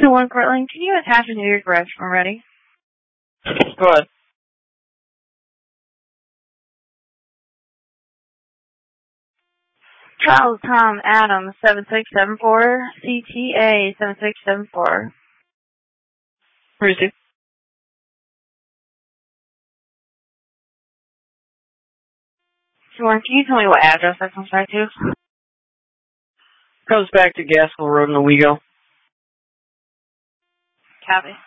221 Cortland, can you attach a New York reg when ready? Go ahead. Charles Tom Adams 7674, CTA 7674. Receive. Sure, can you tell me what address that comes back to? Comes back to Gaskell Road in Owego. Copy.